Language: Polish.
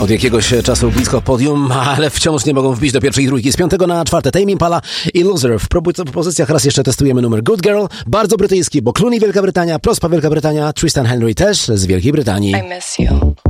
Od jakiegoś czasu blisko podium, ale wciąż nie mogą wbić do pierwszej trójki. Z 5 na 4 Tame Impala i Loser. W propozycjach raz jeszcze testujemy numer Good Girl. Bardzo brytyjski, bo Clooney Wielka Brytania, Prospa Wielka Brytania, Tristan Henry też z Wielkiej Brytanii. I miss you.